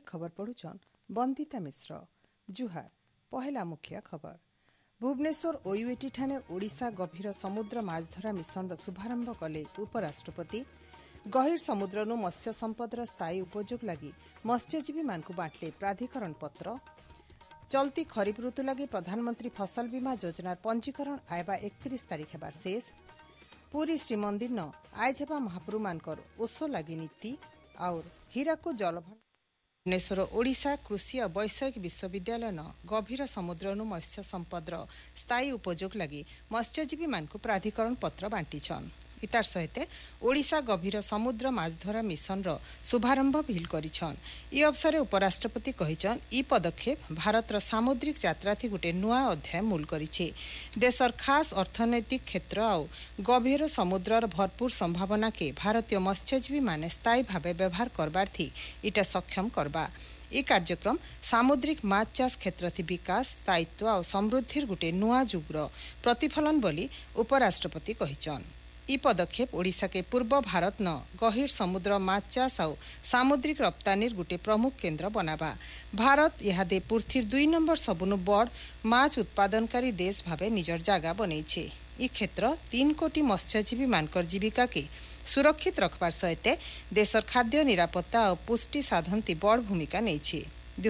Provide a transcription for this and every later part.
साप्ताहिक खबर पढ़ुचन बंदिता मिश्र। जुहार पहला मुख्य खबर। भुवनेश्वर ओयूएटी ठाणे ओडिशा गभीर समुद्र माछधरा मिशन शुभारंभ कले उपराष्ट्रपति। गहीर समुद्रनु मत्स्य संपदर स्थायी उपयोग लगी मत्स्यजीवी मानकु बांटले प्राधिकरण पत्र। चलती खरीफ ऋतु लगी प्रधानमंत्री फसल बीमा योजनार पंजीकरण आयबा 31 तारिख हेबा शेष। पुरी श्रीमंदिर न आयज हेबा महाप्रभु मानकर ओषो लगी नीति और हीराकू जलभंडार। भुवनेश्वर ओडिशा कृषि और वैषयिक विश्वविद्यालय न गभीर समुद्रनु मत्स्य संपदर स्थायी उपयोग लगी मत्स्यजीवी मानकु प्राधिकरण पत्र बांटीछन। इतार सहित ओडिशा गभीर समुद्र माछधरा मिशन शुभारंभ भील करिछन। ई अवसर उपराष्ट्रपति कहिछन ई पदक्षेप भारतर सामुद्रिक यात्रा थी गोटे नुआ अध्याय मूल करिछे। देशर खास अर्थनैतिक क्षेत्र और गभीर समुद्रर भरपूर संभावना के भारतीय मत्स्यजीवी माने स्थायी भावे व्यवहार करबार थी इटा सक्षम करबा। ई कार्यक्रम सामुद्रिक माछ चाष क्षेत्र थी विकास स्थायित्व और समृद्धिर गोटे नुआ जुगर प्रतिफलन बोली उपराष्ट्रपति कहिछन। ई पदक्षेप ओडिशा के पूर्व भारत न गहीर समुद्र माछ चाष और सामुद्रिक रप्तानीर गोटे प्रमुख केन्द्र बनाबा। भारत इहादे पृथ्वीर 2 नंबर सबुनु बड़ माछ उत्पादनकारी देश भावे निजर जागा बनैछे। ई क्षेत्र 3 कोटी मत्स्यजीवी मानकर जीविका के सुरक्षित रखबार सहित देशर खाद्य निरापत्ता और पुष्टि साधन ती बड़ भूमिका नैछे।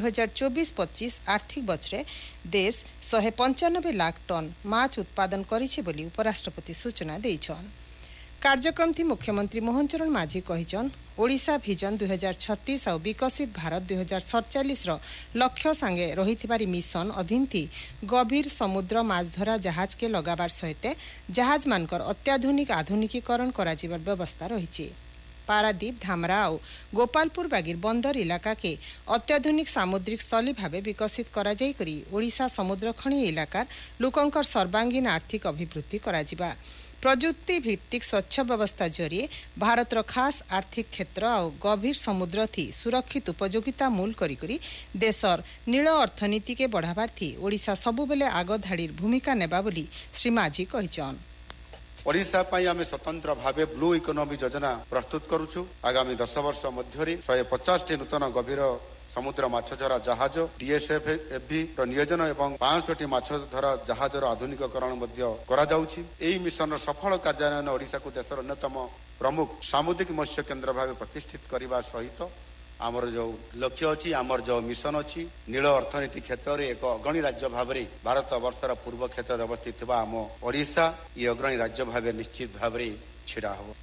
2024-25 आर्थिक बछरे देश 195 लाख टन माछ उत्पादन करिछे बोली उपराष्ट्रपति सूचना देइछन। कार्यक्रम थी मुख्यमंत्री मोहन चरण माझी कहिछन ओडिशा भिजन 2036 और विकसित भारत 2047 लक्ष्य सांगे रहिथिबारी मिशन अधीन थी गभीर समुद्र माछधरा जहाज के लगाबार सहित जहाज मानकर अत्याधुनिक आधुनिकीकरण कराजिबार व्यवस्था रहिछे। पारादीप धामरा और गोपालपुर बागीर बंदर इलाका के अत्याधुनिक सामुद्रिक स्थली भावे विकसित करा जाई करी ओडिशा समुद्र खणी इलाकार लोकंकर सर्वांगीन आर्थिक अभिवृद्धि कराजिबा। प्रजुक्ति भित्तिक स्वच्छ व्यवस्था जरिए भारतर खास आर्थिक क्षेत्र और गभीर समुद्र थी सुरक्षित उपयोगिता मूल करी करी देशर नील अर्थनीति के बढ़ाबार थी ओडिशा सबुबेले आग धाड़ीर भूमिका नेबा बोली श्री माझी कहिछन। ओडिशा पाई आमे स्वतंत्र भावे ब्लू इकोनॉमी योजना प्रस्तुत करूछु। आगामी 10 वर्ष मध्यरी 150 टी नूतन गभीर समुद्र माछधरा जहाज डीएसएफबी नियोजन एवं 500 टी माछधरा जहाजर आधुनिकीकरण करा जाउछि। एही मिशन सफल कार्यान्वयन ओडिशा को देशर अन्यतम प्रमुख सामुद्रिक मत्स्य केन्द्र भावे प्रतिष्ठित करबा सहित आमर जो लक्ष्य अच्छी आमर जो मिशन अच्छी नील अर्थनीति क्षेत्र में एक अग्रणी राज्य भाव भारत वर्षर पूर्व क्षेत्र में अवस्थित आम ओडिशा ये अग्रणी राज्य भाव निश्चित भाव छिड़ा हो।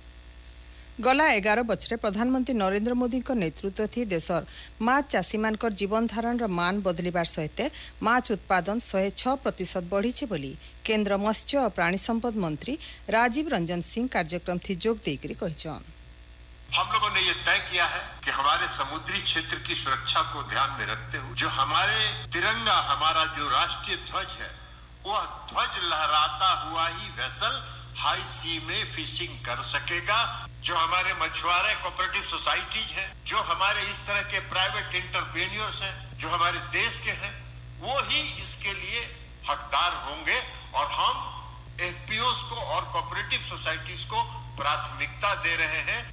गला 11 बछरे प्रधानमंत्री नरेंद्र मोदी नेतृत्व थी देशर माछ चाषी मानकर जीवन धारण मान बदलिबार सहित माछ उत्पादन 106% बढ़ी बोली केंद्र मत्स्य और प्राणी संपद मंत्री राजीव रंजन सिंह कार्यक्रम थी जोग देकरी कहिछन। हम लोगों ने ये तय किया है कि हमारे समुद्री क्षेत्र की सुरक्षा को ध्यान में रखते हुए जो हमारे तिरंगा हमारा जो राष्ट्रीय ध्वज है वह ध्वज लहराता हुआ ही वेसल हाई सी में फिशिंग कर सकेगा। जो हमारे मछुआरे कोऑपरेटिव सोसाइटीज हैं, जो हमारे इस तरह के प्राइवेट एंटरप्रेन्योर्स हैं, जो हमारे देश के हैं, वो ही इसके लिए हकदार होंगे और हम एफपीओस को और कोऑपरेटिव सोसाइटीज को प्राथमिकता दे रहे हैं।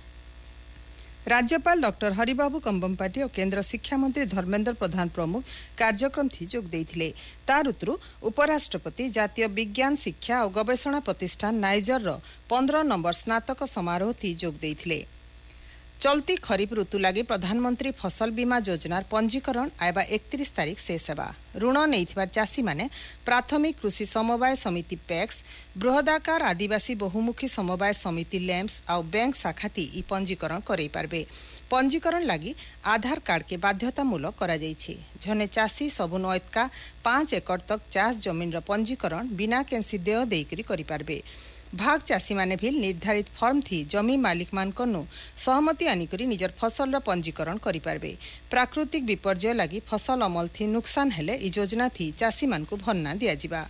राज्यपाल डॉक्टर हरिबाबू कंबमपाटी और केंद्र शिक्षा मंत्री धर्मेंद्र प्रधान प्रमुख कार्यक्रम थी जोग देइथिले। तारुत्रु उपराष्ट्रपति जातीय विज्ञान शिक्षा और गवेषणा प्रतिष्ठान नाइजर 15 नंबर स्नातक समारोह थी जोग देइथिले। चलती खरीफ ऋतु लगी प्रधानमंत्री फसल बीमा योजनार पंजीकरण आयबा 31 तारिख शेष हेबा। ऋण नैथिबार चाषी माने प्राथमिक कृषि समवाय समिति पैक्स, बृहदाकार आदिवासी बहुमुखी समवाय समिति लैम्स और बैंक शाखा थी ई पंजीकरण करई पारबे। पंजीकरण लगी आधार कार्ड के बाध्यतामूलक करा जाइछे। जने चाषी सबु नयतका 5 एकड़ तक चाष जमीन पंजीकरण बिना केंसी देय देकरी करि पारबे। भाग चाषी माने भी निर्धारित फॉर्म थी जमी मालिक मानकनु सहमति आनिकरी निजर फसल पंजीकरण करि पारबे। प्राकृतिक विपर्यय लगी फसल अमल थी नुकसान हेले ई योजना थी चाषी मानकु भन्ना दिया जिबा।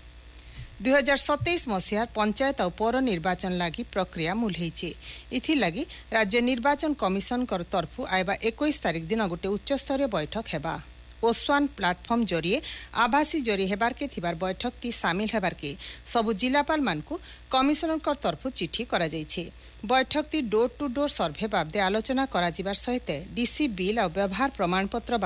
2027 मसीहार पंचायत और पौर निर्वाचन लगी प्रक्रिया मूल होइछे। इथि लगी राज्य निर्वाचन कमिशन कर तरफु आयबा 21 तारिख दिन गोटे उच्च स्तरीय बैठक हेबा। ओस्वान प्लाटफर्म जरिए आभासी जरिए हेबार के थिबार बैठक ती सामिल हेबार के सबु जिलापाल मानकु कमिशनर कर तरफु चिठी करा जाइछे। बैठक ती डोर टू डोर सर्वे बाबदे आलोचना करा जिबार सहित डीसी बिल और व्यवहार प्रमाणपत्र